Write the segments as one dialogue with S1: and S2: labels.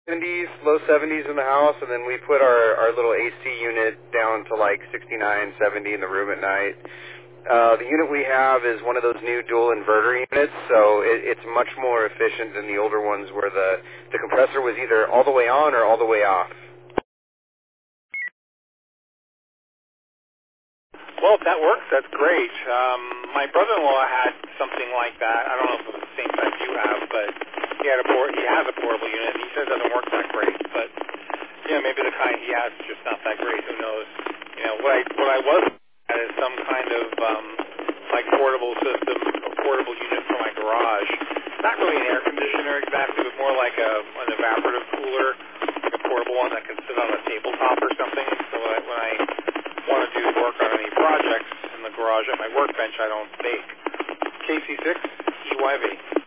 S1: 70s, low 70s in the house, and then we put our little AC unit down to like 69, 70 in the room at night. The unit we have is one of those new dual inverter units, so it's much more efficient than the older ones where the compressor was either all the way on or all the way off.
S2: Well, if that works, that's great. My brother-in-law had something like that. I don't know if it was the same type you have, but he has a portable unit. He says it doesn't work that great, but maybe the kind he has is just not that great. Who knows? What I was at is some kind of like portable system, a portable unit for my garage. Not really an air conditioner exactly, but more like an evaporative cooler, like a portable one that can sit on a tabletop or something. So when I want to do work on any projects in the garage at my workbench, I don't bake. KC6 EYV.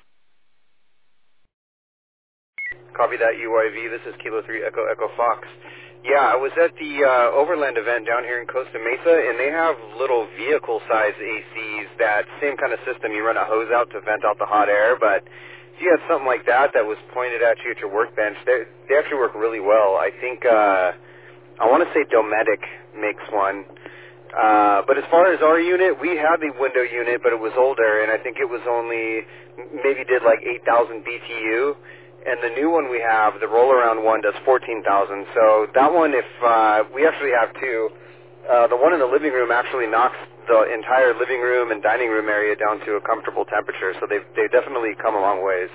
S1: Copy that, UYV. This is Kilo 3 Echo Echo Fox. Yeah, I was at the Overland event down here in Costa Mesa, and they have little vehicle-sized ACs, that same kind of system. You run a hose out to vent out the hot air, but if you had something like that was pointed at you at your workbench, they actually work really well. I think, I want to say Dometic makes one. But as far as our unit, we had the window unit, but it was older, and I think it was only, maybe did like 8,000 BTU. And the new one we have, the roll-around one, does 14,000. So that one, if we actually have two, the one in the living room actually knocks the entire living room and dining room area down to a comfortable temperature. So they've definitely come a long ways.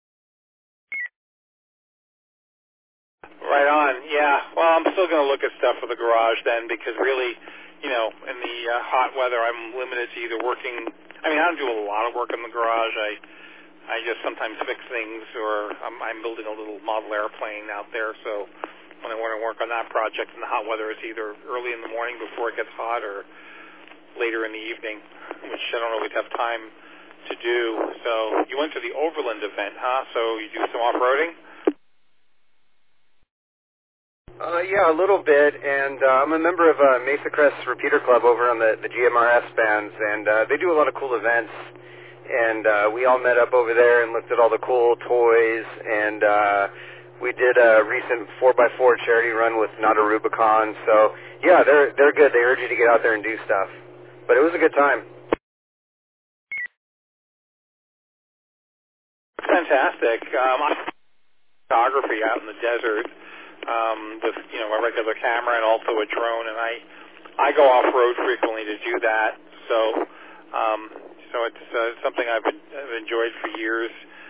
S2: Right on. Yeah. Well, I'm still going to look at stuff for the garage then, because really, in the hot weather, I'm limited to either working. I don't do a lot of work in the garage. I just sometimes fix things, or I'm building a little model airplane out there, so when I want to work on that project in the hot weather, it's either early in the morning before it gets hot or later in the evening, which I don't always have time to do. So you went to the Overland event, huh? So you do some off-roading?
S1: Yeah, a little bit, and I'm a member of Mesa Crest Repeater Club over on the GMRS bands, and they do a lot of cool events. And we all met up over there and looked at all the cool toys, and we did a recent 4x4 charity run with Not a Rubicon. So, yeah, they're good. They urge you to get out there and do stuff. But it was a good time.
S2: Fantastic. Photography out in the desert with, a regular camera and also a drone, and I go off-road frequently to do that. So it's something I've enjoyed for years.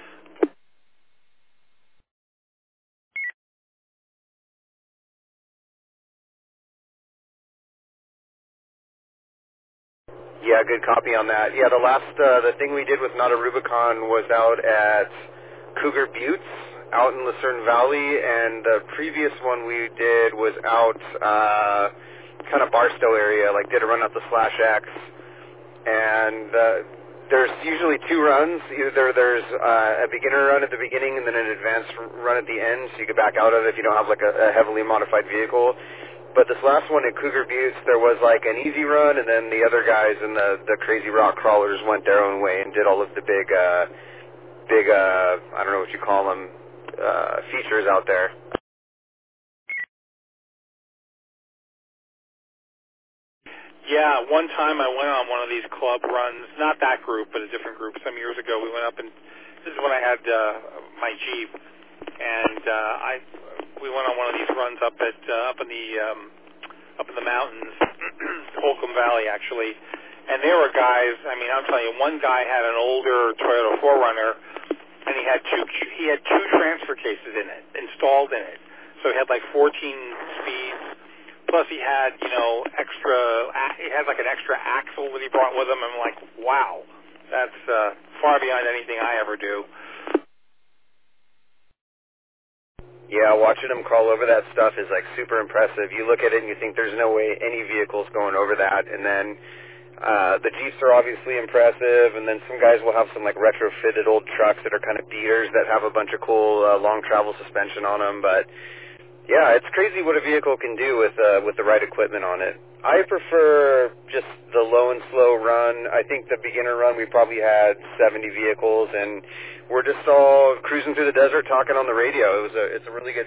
S1: Yeah, good copy on that. Yeah, the thing we did with Not a Rubicon was out at Cougar Buttes, out in Lucerne Valley, and the previous one we did was out kind of Barstow area, like did a run up the Slash X. And there's usually two runs. Either there's a beginner run at the beginning and then an advanced run at the end, so you can back out of it if you don't have like a heavily modified vehicle. But this last one at Cougar Buttes, there was like an easy run, and then the other guys and the crazy rock crawlers went their own way and did all of the big I don't know what you call them, features out there.
S2: Yeah, one time I went on one of these club runs, not that group, but a different group. Some years ago, we went up, and this is when I had my Jeep, and we went on one of these runs up in the mountains, Holcomb Valley, actually. And there were guys. I'll tell you, one guy had an older Toyota 4Runner, and he had two transfer cases in it, installed in it. So he had like 14 speeds. Plus he had, he had like an extra axle that he brought with him. I'm like, wow, that's far beyond anything I ever do.
S1: Yeah, watching them crawl over that stuff is like super impressive. You look at it and you think there's no way any vehicle's going over that. And then the Jeeps are obviously impressive, and then some guys will have some like retrofitted old trucks that are kind of beaters that have a bunch of cool long travel suspension on them. But yeah, it's crazy what a vehicle can do with the right equipment on it. I prefer just the low and slow run. I think the beginner run we probably had 70 vehicles, and we're just all cruising through the desert talking on the radio. It's a really good